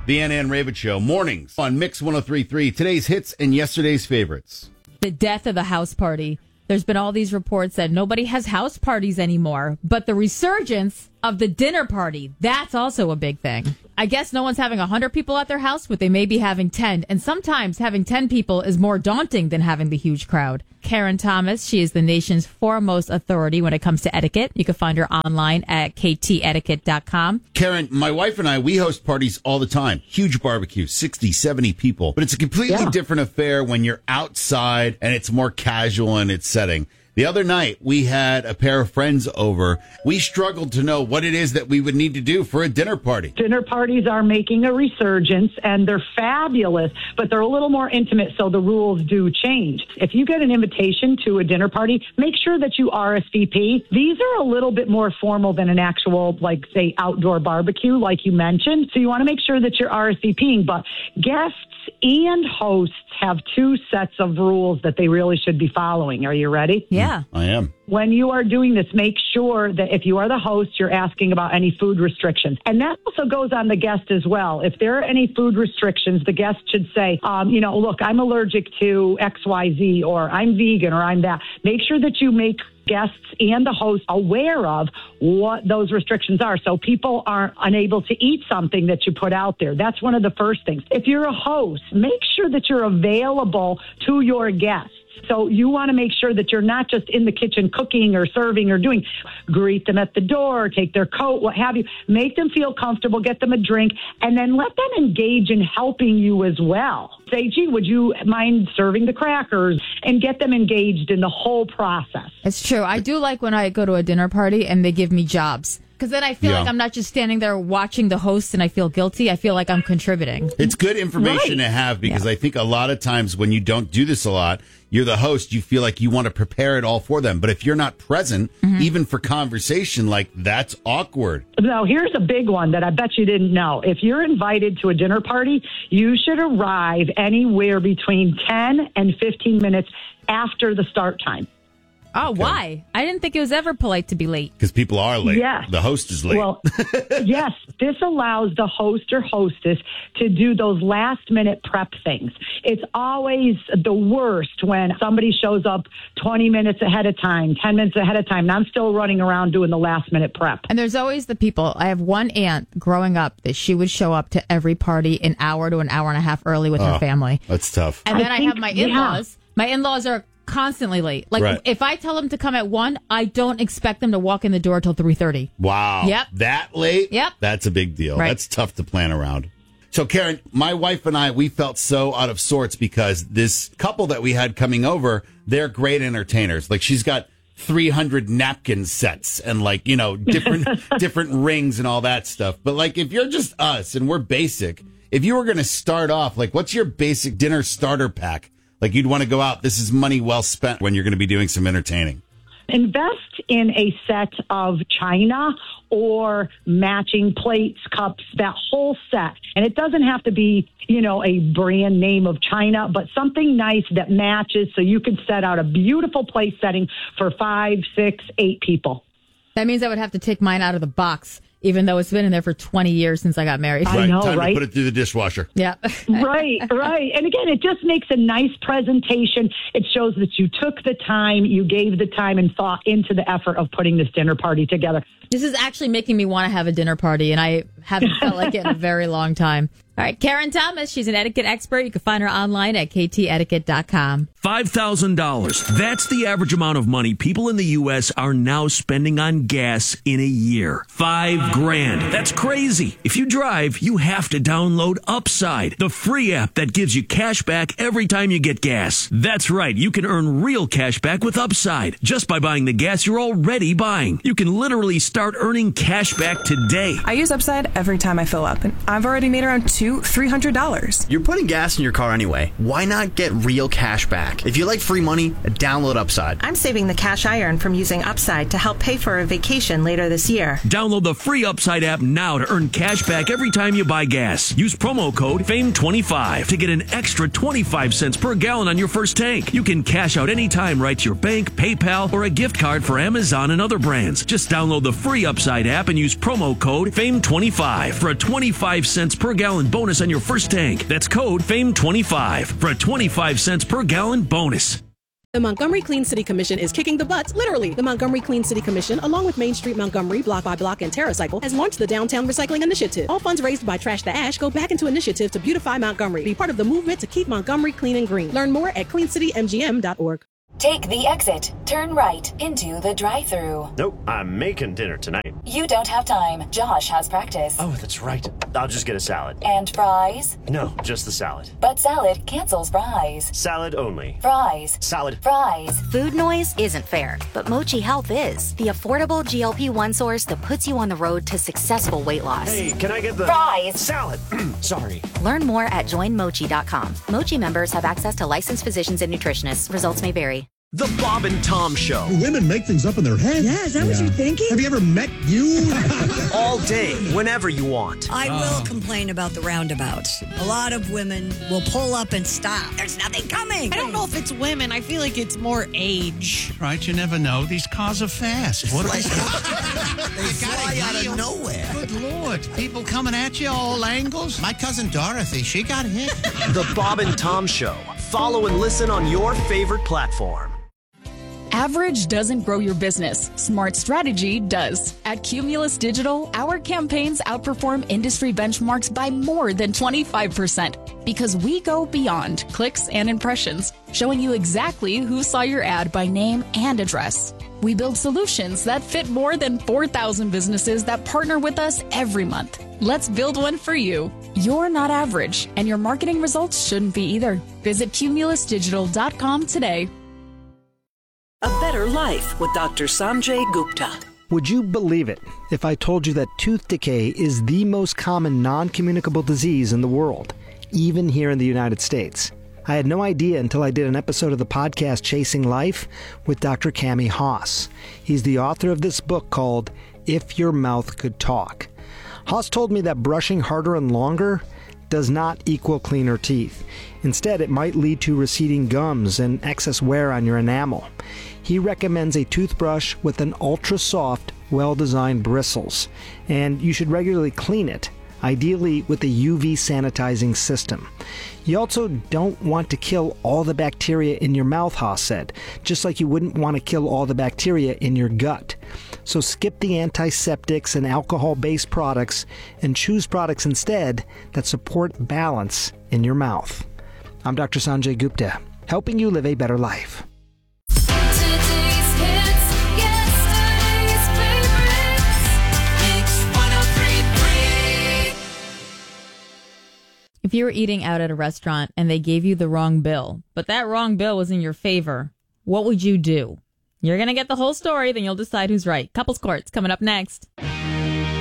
The Ann Ravitch Show, mornings on Mix 103.3. Today's hits and yesterday's favorites. The death of the house party. There's been all these reports that nobody has house parties anymore, but the resurgence of the dinner party, that's also a big thing. I guess no one's having 100 people at their house, but they may be having 10. And sometimes having 10 people is more daunting than having the huge crowd. Karen Thomas, she is the nation's foremost authority when it comes to etiquette. You can find her online at ktetiquette.com. Karen, my wife and I, we host parties all the time. Huge barbecue, 60, 70 people. But it's a completely different affair when you're outside and it's more casual in its setting. The other night, we had a pair of friends over. We struggled to know what it is that we would need to do for a dinner party. Dinner parties are making a resurgence, and they're fabulous, but they're a little more intimate, so the rules do change. If you get an invitation to a dinner party, make sure that you RSVP. These are a little bit more formal than an actual, like, say, outdoor barbecue, like you mentioned. So you want to make sure that you're RSVPing, but guests and hosts have two sets of rules that they really should be following. Are you ready? Yeah. I am. When you are doing this, make sure that if you are the host, you're asking about any food restrictions. And that also goes on the guest as well. If there are any food restrictions, the guest should say, look, I'm allergic to XYZ, or I'm vegan, or I'm that. Make sure that you make guests and the host aware of what those restrictions are, so people aren't unable to eat something that you put out there. That's one of the first things. If you're a host, make sure that you're available to your guests. So you want to make sure that you're not just in the kitchen cooking or serving or doing. Greet them at the door, take their coat, what have you. Make them feel comfortable, get them a drink, and then let them engage in helping you as well. Say, gee, would you mind serving the crackers? And get them engaged in the whole process. It's true. I do like when I go to a dinner party and they give me jobs. Because then I feel like I'm not just standing there watching the host and I feel guilty. I feel like I'm contributing. It's good information to have, because I think a lot of times when you don't do this a lot, you're the host, you feel like you want to prepare it all for them. But if you're not present, even for conversation, like, that's awkward. Now, here's a big one that I bet you didn't know. If you're invited to a dinner party, you should arrive anywhere between 10 and 15 minutes after the start time. Oh, okay. Why? I didn't think it was ever polite to be late. Because people are late. Yes. The host is late. Well, yes, this allows the host or hostess to do those last-minute prep things. It's always the worst when somebody shows up 20 minutes ahead of time, 10 minutes ahead of time, and I'm still running around doing the last-minute prep. And there's always the people. I have one aunt growing up that she would show up to every party an hour to an hour and a half early with her family. That's tough. And then I have my in-laws. My in-laws are constantly late. Like, if I tell them to come at 1, I don't expect them to walk in the door till 3:30. Wow. Yep. That late? Yep. That's a big deal. Right. That's tough to plan around. So, Karen, my wife and I, we felt so out of sorts because this couple that we had coming over, they're great entertainers. Like, she's got 300 napkin sets and, like, you know, different rings and all that stuff. But, like, if you're just us and we're basic, if you were going to start off, like, what's your basic dinner starter pack? Like, you'd want to go out. This is money well spent when you're going to be doing some entertaining. Invest in a set of china or matching plates, cups, that whole set. And it doesn't have to be, a brand name of china, but something nice that matches so you can set out a beautiful place setting for 5, 6, 8 people. That means I would have to take mine out of the box, even though it's been in there for 20 years since I got married. I know, Time right? to put it through the dishwasher. Yeah. Right. And again, it just makes a nice presentation. It shows that you took the time, you gave the time and thought into the effort of putting this dinner party together. This is actually making me want to have a dinner party, and I haven't felt like it in a very long time. All right, Karen Thomas, she's an etiquette expert. You can find her online at ktetiquette.com. $5,000. That's the average amount of money people in the U.S. are now spending on gas in a year. $5,000. That's crazy. If you drive, you have to download Upside, the free app that gives you cash back every time you get gas. That's right. You can earn real cash back with Upside just by buying the gas you're already buying. You can literally start earning cash back today. I use Upside every time I fill up, and I've already made around $300. You're putting gas in your car anyway. Why not get real cash back? If you like free money, download Upside. I'm saving the cash I earn from using Upside to help pay for a vacation later this year. Download the free Upside app now to earn cash back every time you buy gas. Use promo code FAME25 to get an extra 25 cents per gallon on your first tank. You can cash out anytime right to your bank, PayPal, or a gift card for Amazon and other brands. Just download the free Upside app and use promo code FAME25 for a 25 cents per gallon bonus on your first tank. That's code FAME25 for a 25 cents per gallon bonus. The Montgomery Clean City Commission is kicking the butts, literally. The Montgomery Clean City Commission, along with Main Street Montgomery, Block by Block, and TerraCycle, has launched the Downtown Recycling Initiative. All funds raised by Trash the Ash go back into initiative to beautify Montgomery. Be part of the movement to keep Montgomery clean and green. Learn more at cleancitymgm.org. Take the exit. Turn right into the drive-thru. Nope, I'm making dinner tonight. You don't have time. Josh has practice. Oh, that's right. I'll just get a salad. And fries? No, just the salad. But salad cancels fries. Salad only. Fries. Salad. Fries. Food noise isn't fair, but Mochi Health is. The affordable GLP-1 source that puts you on the road to successful weight loss. Hey, can I get the... Fries. Salad. Sorry. Learn more at joinmochi.com. Mochi members have access to licensed physicians and nutritionists. Results may vary. The Bob and Tom Show. Women make things up in their head. Yeah, is that what you're thinking? Have you ever met you? All day, whenever you want. I will complain about the roundabouts. A lot of women will pull up and stop. There's nothing coming. I don't know if it's women. I feel like it's more age. Right, you never know. These cars are fast. What they fly out of nowhere. Good Lord. People coming at you all angles. My cousin Dorothy, she got hit. The Bob and Tom Show. Follow and listen on your favorite platform. Average doesn't grow your business. Smart strategy does. At Cumulus Digital, our campaigns outperform industry benchmarks by more than 25% because we go beyond clicks and impressions, showing you exactly who saw your ad by name and address. We build solutions that fit more than 4,000 businesses that partner with us every month. Let's build one for you. You're not average, and your marketing results shouldn't be either. Visit cumulusdigital.com today. A Better Life with Dr. Sanjay Gupta. Would you believe it if I told you that tooth decay is the most common non-communicable disease in the world, even here in the United States? I had no idea until I did an episode of the podcast Chasing Life with Dr. Cami Haas. He's the author of this book called If Your Mouth Could Talk. Haas told me that brushing harder and longer does not equal cleaner teeth. Instead, it might lead to receding gums and excess wear on your enamel. He recommends a toothbrush with an ultra-soft, well-designed bristles, and you should regularly clean it, ideally with a UV sanitizing system. You also don't want to kill all the bacteria in your mouth, Haas said, just like you wouldn't want to kill all the bacteria in your gut. So skip the antiseptics and alcohol-based products and choose products instead that support balance in your mouth. I'm Dr. Sanjay Gupta, helping you live a better life. If you were eating out at a restaurant and they gave you the wrong bill, but that wrong bill was in your favor, what would you do? You're going to get the whole story, then you'll decide who's right. Couples Court's coming up next.